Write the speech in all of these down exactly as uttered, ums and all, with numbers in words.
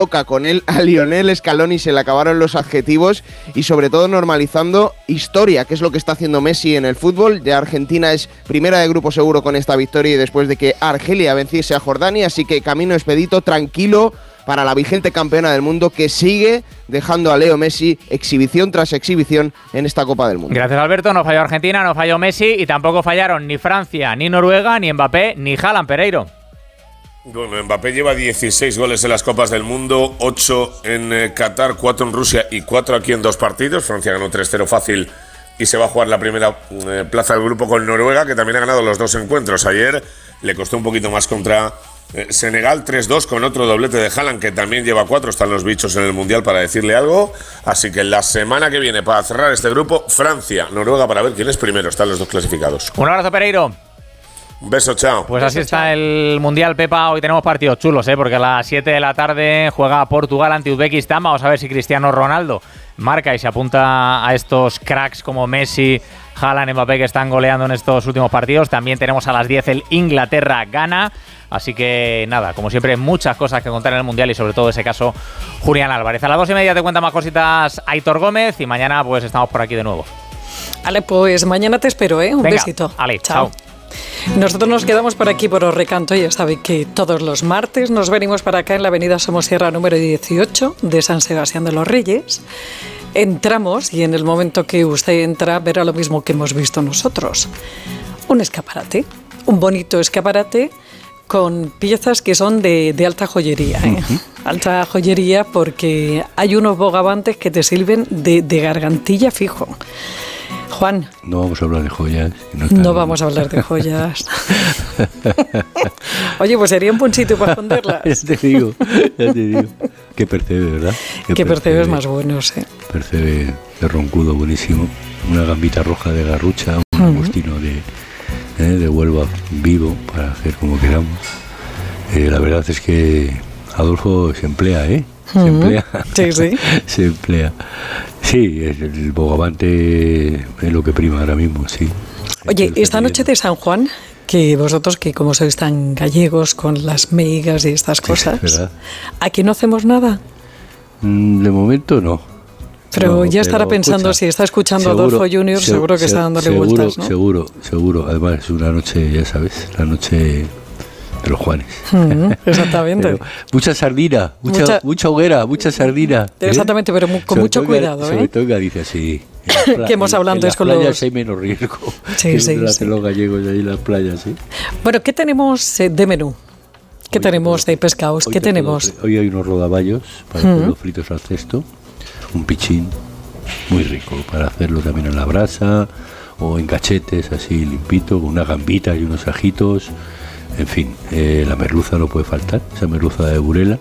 con él a Lionel Scaloni se le acabaron los adjetivos y sobre todo normalizando historia, que es lo que está haciendo Messi en el fútbol. Ya Argentina es primera de grupo seguro con esta victoria y después de que Argelia venciese a Jordania, así que camino expedito, tranquilo para la vigente campeona del mundo que sigue dejando a Leo Messi exhibición tras exhibición en esta Copa del Mundo. Gracias, Alberto. No falló Argentina, no falló Messi y tampoco fallaron ni Francia, ni Noruega, ni Mbappé, ni Haaland, Pereiro. Bueno, Mbappé lleva dieciséis goles en las Copas del Mundo, ocho en eh, Qatar, cuatro en Rusia y cuatro aquí en dos partidos. Francia ganó tres cero fácil y se va a jugar la primera eh, plaza del grupo con Noruega, que también ha ganado los dos encuentros. Ayer le costó un poquito más contra eh, Senegal, tres dos con otro doblete de Haaland, que también lleva cuatro. Están los bichos en el Mundial para decirle algo. Así que la semana que viene, para cerrar este grupo, Francia, Noruega, para ver quién es primero. Están los dos clasificados. Un abrazo, Pereiro. Un beso, chao. Pues así está el Mundial, Pepa. Hoy tenemos partidos chulos, ¿eh? Porque a las siete de la tarde juega Portugal ante Uzbekistán. Vamos a ver si Cristiano Ronaldo marca y se apunta a estos cracks como Messi, Haaland, Mbappé, que están goleando en estos últimos partidos. También tenemos a las diez el Inglaterra-Ghana. Así que nada, como siempre, muchas cosas que contar en el Mundial y sobre todo ese caso Julián Álvarez. A las dos y media te cuenta más cositas Aitor Gómez y mañana pues estamos por aquí de nuevo. Ale, pues mañana te espero, ¿eh? Un Venga, besito. Ale, chao. chao. Nosotros nos quedamos por aquí por Orrecanto. Ya saben que todos los martes nos venimos para acá en la avenida Somosierra número dieciocho de San Sebastián de los Reyes. Entramos y en el momento que usted entra verá lo mismo que hemos visto nosotros. Un escaparate, un bonito escaparate con piezas que son de, de alta joyería. ¿eh? Uh-huh. Alta joyería porque hay unos bogavantes que te sirven de, de gargantilla fijo. Juan. No vamos a hablar de joyas. No, no vamos a hablar de joyas. Oye, pues sería un buen sitio para esconderlas. Ya te digo, ya te digo. Que percebe, ¿verdad? Que, que percebe es más bueno, sí. Percebe de roncudo buenísimo. Una gambita roja de garrucha, un uh-huh. agostino de, eh, de Huelva vivo para hacer como queramos. Eh, la verdad es que Adolfo se emplea, ¿eh? Se uh-huh. emplea. Sí, sí. Se emplea. Sí, el bogavante es lo que prima ahora mismo, sí. Oye, esta noche de San Juan, que vosotros que como sois tan gallegos con las meigas y estas cosas, sí, ¿aquí no hacemos nada? Mm, de momento no. Pero no, ya pero estará pensando, escucha, si está escuchando a Adolfo Junior, se, seguro que se, está dándole seguro, vueltas, ¿no? Seguro, seguro. Además es una noche, ya sabes, la noche de los Juanes. Mm, exactamente. Pero mucha sardina, mucha, mucha, mucha hoguera, mucha sardina. Exactamente, ¿eh? Pero con sobre mucho todo, cuidado. Sobre ¿eh? todo en Galicia, sí. Que hemos hablado antes con los... En las playas hay menos riesgo. Sí, sí, que sí. los gallegos ahí en las playas, sí. Bueno, ¿qué tenemos de menú? ¿Qué hoy tenemos de pescados? ¿Qué tenemos? Hoy hay unos rodaballos para mm. hacerlos fritos al cesto, un pichín muy rico para hacerlo también en la brasa o en cachetes así limpito, con unas gambitas y unos ajitos. En fin, eh, la merluza no puede faltar, esa merluza de Burela,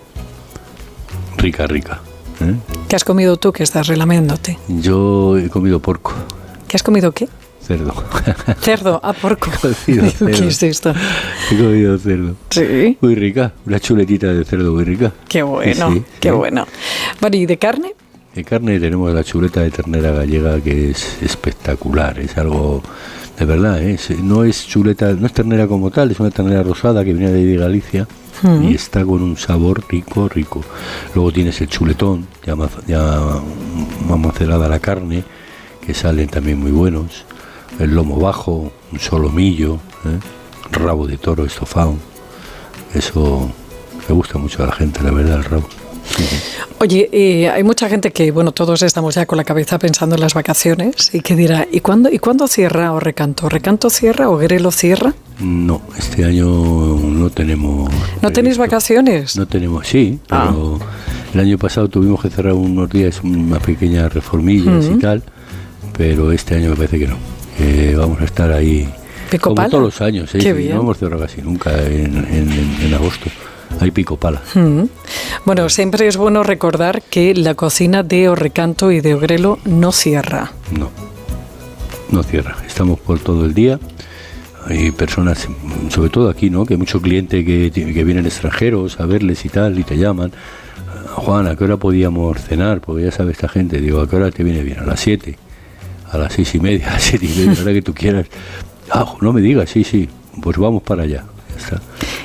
rica, rica. ¿eh? ¿Qué has comido tú que estás relamiéndote? Yo he comido porco. ¿Qué has comido qué? Cerdo. Cerdo, ah, porco. Cerdo. ¿Qué es esto? He comido cerdo. Sí. Muy rica, una chuletita de cerdo muy rica. Qué bueno, sí, qué sí. bueno. Bueno, ¿y de carne? De carne tenemos la chuleta de ternera gallega, que es espectacular, es algo... De verdad, ¿eh? No es chuleta, no es ternera como tal, es una ternera rosada que viene de Galicia mm. y está con un sabor rico, rico. Luego tienes el chuletón, ya, ya más macerada la carne, que salen también muy buenos. El lomo bajo, un solomillo, ¿eh? Rabo de toro estofado. Eso me gusta mucho a la gente, la verdad, el rabo. Oye, eh, hay mucha gente que, bueno, todos estamos ya con la cabeza pensando en las vacaciones y que dirá, ¿y cuándo, ¿y cuándo cierra Orrecanto? ¿Orrecanto cierra o Grelo cierra? No, este año no tenemos... ¿No tenéis vacaciones? No tenemos, sí, pero ah. el año pasado tuvimos que cerrar unos días, unas pequeñas reformillas uh-huh. y tal, pero este año me parece que no, que vamos a estar ahí ¿Pico como pala? Todos los años, ¿eh? Qué Sí, bien. No hemos cerrado casi nunca en, en, en, en agosto. Hay pico pala. Mm. Bueno, siempre es bueno recordar que la cocina de Orrecanto y de Ogrelo no cierra. No, no cierra. Estamos por todo el día. Hay personas, sobre todo aquí, ¿no? Que hay muchos clientes que, que vienen extranjeros a verles y tal, y te llaman. Juan, ¿a qué hora podíamos cenar? Porque ya sabe esta gente. Digo, ¿a qué hora te viene bien? A las siete, a las seis y media, a las siete y media, a la hora que tú quieras. Ah, no me digas, sí, sí, pues vamos para allá. Ya está.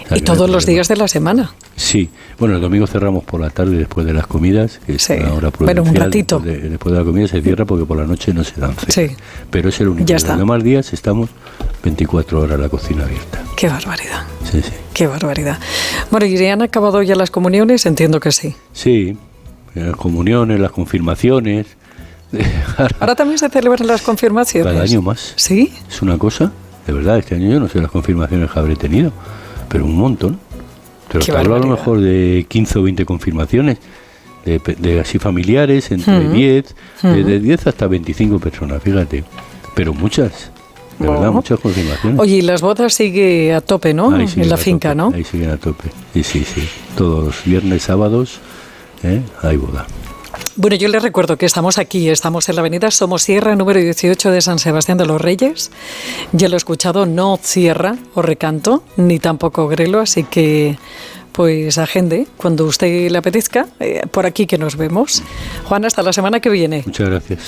O sea, y todos los días de la semana. Sí, bueno, el domingo cerramos por la tarde después de las comidas, que es Sí. una hora Bueno, un prudencial. ratito. Después de, después de la comida se cierra porque por la noche no se dan cenas. Sí. Pero es el único. Ya está. Los demás días estamos veinticuatro horas la cocina abierta. Qué barbaridad. Sí, sí. Qué barbaridad. Bueno, ¿y han acabado ya las comuniones? Entiendo que sí. Sí, las comuniones, las confirmaciones. Ahora también se celebran las confirmaciones. Cada año más. ¿Sí? Es una cosa, de verdad, este año yo no sé las confirmaciones que habré tenido, pero un montón. Pero Qué te hablo a lo barbaridad. mejor de quince o veinte confirmaciones, de, de así familiares, entre Ujú. diez, Ujú. de, de diez hasta veinticinco personas, fíjate. Pero muchas, de verdad, Oh. muchas confirmaciones. Oye, y las bodas sigue a tope, ¿no? Ahí siguen En la a finca, tope, ¿no? Ahí siguen a tope, sí, sí, sí. Todos los viernes, sábados, ¿eh? Hay boda. Bueno, yo les recuerdo que estamos aquí, estamos en la avenida Somosierra, número dieciocho de San Sebastián de los Reyes. Ya lo he escuchado, no cierra o recanto, ni tampoco grelo, así que pues agende cuando usted le apetezca, eh, por aquí que nos vemos. Juan, hasta la semana que viene. Muchas gracias.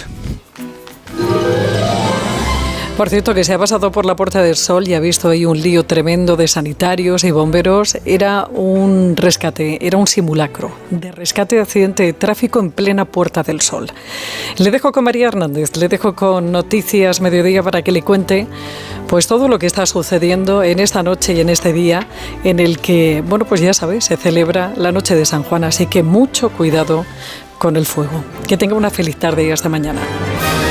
Por cierto, que se ha pasado por la Puerta del Sol y ha visto ahí un lío tremendo de sanitarios y bomberos. Era un rescate, era un simulacro de rescate de accidente de tráfico en plena Puerta del Sol. Le dejo con María Hernández, le dejo con Noticias Mediodía para que le cuente pues todo lo que está sucediendo en esta noche y en este día en el que, bueno, pues ya sabes, se celebra la noche de San Juan, así que mucho cuidado con el fuego. Que tenga una feliz tarde y hasta mañana.